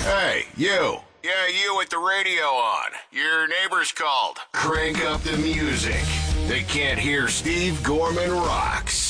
Hey, you. Yeah, you with the radio on. Your neighbor's called. Crank up the music. They can't hear Steve Gorman Rocks.